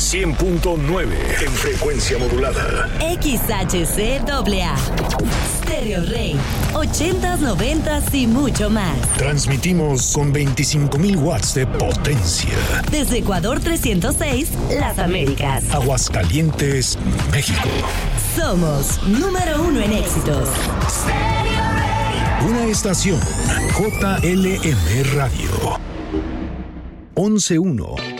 100.9 en frecuencia modulada. XHCAA. Stereo Rey. 80s, 90s y mucho más. Transmitimos con 25,000 watts de potencia. Desde Ecuador 306, Las Américas. Aguascalientes, México. Somos número 1 en éxitos. Una estación JLM Radio. 11.1